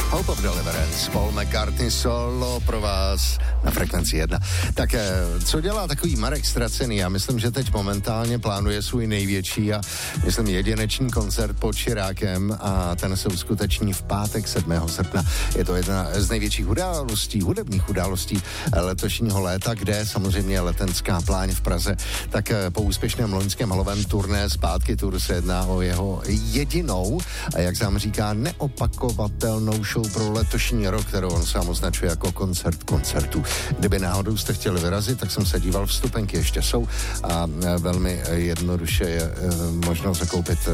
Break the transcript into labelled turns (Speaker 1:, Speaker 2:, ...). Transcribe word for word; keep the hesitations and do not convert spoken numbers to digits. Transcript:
Speaker 1: Hope of Deliverance, Paul McCartney solo pro vás na Frekvenci jedna. Tak co dělá takový Marek Stracený? Já myslím, že teď momentálně plánuje svůj největší a myslím jedinečný koncert pod Čirákem a ten se uskuteční v pátek sedmého srpna. Je to jedna z největších událostí, hudebních událostí letošního léta, kde samozřejmě Letenská pláň v Praze, tak po úspěšném loňském halovém turné zpátky tur se jedná o jeho jedinou a jak sám říká neopakovatelnou show pro letošní rok, kterou on sám označuje jako koncert koncertů. Kdyby náhodou jste chtěli vyrazit, tak jsem se díval, vstupenky ještě jsou a velmi jednoduše je možno zakoupit